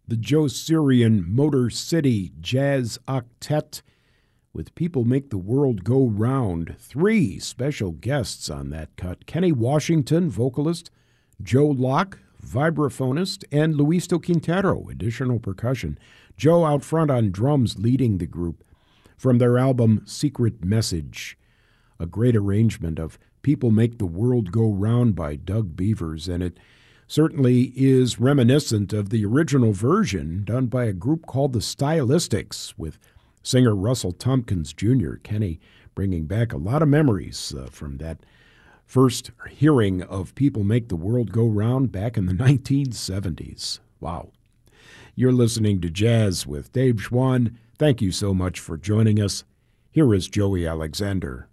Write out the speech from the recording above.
the Joe Sirian Motor City Jazz Octet with People Make the World Go Round. 3 special guests on that cut: Kenny Washington, vocalist; Joe Locke, vibraphonist; and Luisto Quintero, additional percussion. Joe out front on drums leading the group. From their album Secret Message, a great arrangement of People Make the World Go Round by Doug Beavers, and it certainly is reminiscent of the original version done by a group called the Stylistics with singer Russell Tompkins Jr. Kenny bringing back a lot of memories from that first hearing of People Make the World Go Round back in the 1970s. Wow. You're listening to Jazz with Dave Schwann. Thank you so much for joining us. Here is Joey Alexander.